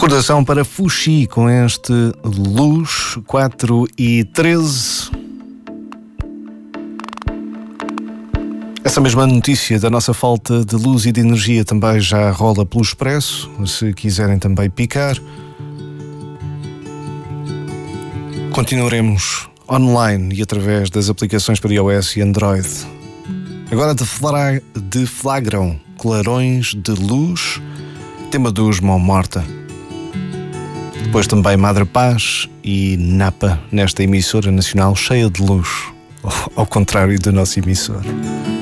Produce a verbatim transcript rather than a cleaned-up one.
Recordação para Fuxi com este Luz quatro e treze. Essa mesma notícia da nossa falta de luz e de energia também já rola pelo Expresso, se quiserem também picar. Continuaremos online e através das aplicações para iOS e Android. Agora defla- deflagram clarões de luz, tema dos Mão Morta. Depois também Madre Paz e Napa nesta emissora nacional cheia de luz, ao contrário da nossa emissora.